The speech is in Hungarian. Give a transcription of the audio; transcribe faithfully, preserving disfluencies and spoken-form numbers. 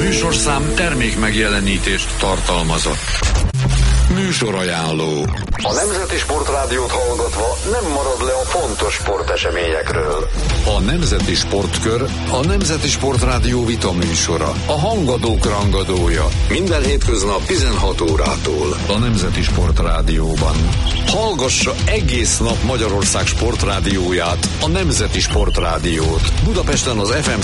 műsorszám termék megjelenítést tartalmazott. Műsorajánló. A Nemzeti Sportrádiót hallgatva nem marad le a fontos sporteseményekről. A Nemzeti Sportkör a Nemzeti Sportrádió vitaműsora. A hangadók rangadója. Minden hétköznap tizenhat órától. A Nemzeti Sportrádióban. Hallgassa egész nap Magyarország sportrádióját, a Nemzeti Sportrádiót. Budapesten az ef em